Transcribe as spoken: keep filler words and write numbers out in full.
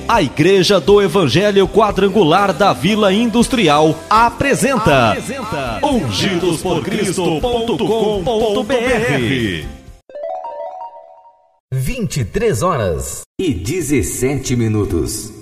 A Igreja do Evangelho Quadrangular da Vila Industrial apresenta, apresenta ungidos por cristo ponto com ponto br. vinte e três horas e dezessete minutos.